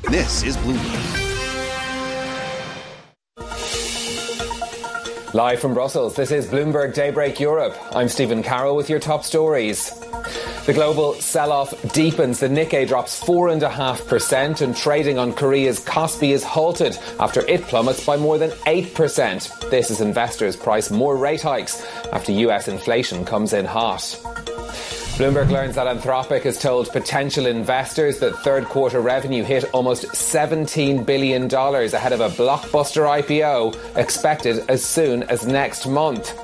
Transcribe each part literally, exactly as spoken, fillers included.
This is Bloomberg. Live from Brussels, this is Bloomberg Daybreak Europe. I'm Stephen Carroll with your top stories. The global sell-off deepens. The Nikkei drops four point five percent and trading on Korea's Kospi is halted after it plummets by more than eight percent. This as investors price more rate hikes after U S inflation comes in hot. Bloomberg learns that Anthropic has told potential investors that third quarter revenue hit almost seventeen billion dollars ahead of a blockbuster I P O expected as soon as next month.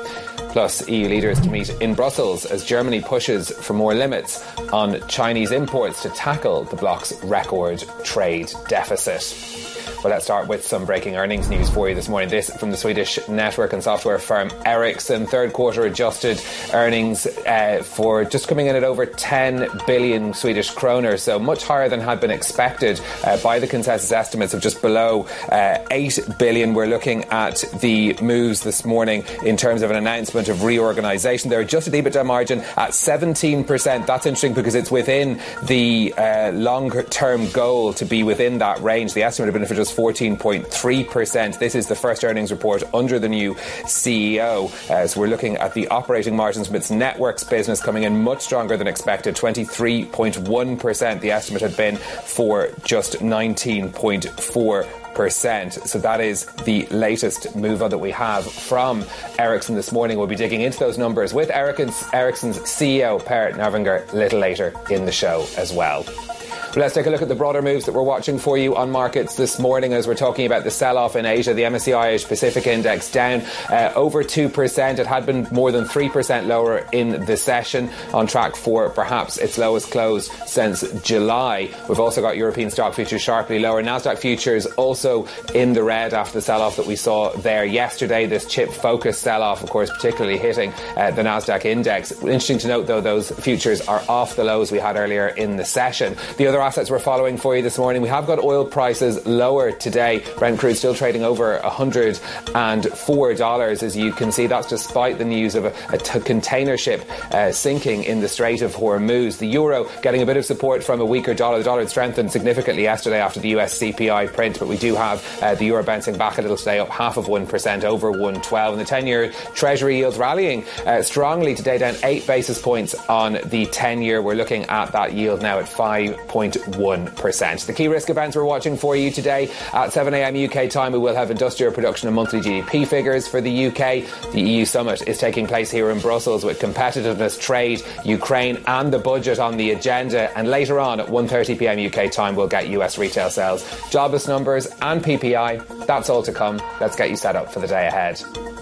Plus, E U leaders to meet in Brussels as Germany pushes for more limits on Chinese imports to tackle the bloc's record trade deficit. Well, let's start with some breaking earnings news for you this morning. This from the Swedish network and software firm Ericsson. Third quarter adjusted earnings uh, for just coming in at over ten billion Swedish kroner, so much higher than had been expected uh, by the consensus estimates of just below uh, eight billion. We're looking at the moves this morning in terms of an announcement of reorganisation. Their adjusted EBITDA margin at seventeen percent. That's interesting because it's within the uh, longer-term goal to be within that range. The estimate had been for just fourteen point three percent. This is the first earnings report under the new C E O. Uh, so we're looking at the operating margins from its networks business coming in much stronger than expected, twenty-three point one percent. The estimate had been for just nineteen point four percent. So that is the latest move on that we have from Ericsson this morning. We'll be digging into those numbers with Ericsson's, Ericsson's C E O, Per Narvinger, a little later in the show as well. But let's take a look at the broader moves that we're watching for you on markets this morning as we're talking about the sell-off in Asia. The M S C I Asia Pacific Index down uh, over two percent. It had been more than three percent lower in the session, on track for perhaps its lowest close since July. We've also got European stock futures sharply lower. Nasdaq futures also in the red after the sell-off that we saw there yesterday. This chip-focused sell-off, of course, particularly hitting uh, the Nasdaq index. Interesting to note, though, those futures are off the lows we had earlier in the session. The other assets we're following for you this morning, we have got oil prices lower today. Brent crude still trading over one hundred four dollars. As you can see, that's despite the news of a, a t- container ship uh, sinking in the Strait of Hormuz. The euro getting a bit of support from a weaker dollar. The dollar had strengthened significantly yesterday after the U S C P I print, but we do have uh, the euro bouncing back a little today, up half of one percent, over one twelve. And the ten-year Treasury yields rallying uh, strongly today, down eight basis points on the ten-year. We're looking at that yield now at five point one percent. The key risk events we're watching for you today at seven a.m. U K time, we will have industrial production and monthly G D P figures for the U K. The E U summit is taking place here in Brussels with competitiveness, trade, Ukraine and the budget on the agenda. And later on at one thirty p.m. U K time, we'll get U S retail sales, jobless numbers and P P I. That's all to come. Let's get you set up for the day ahead.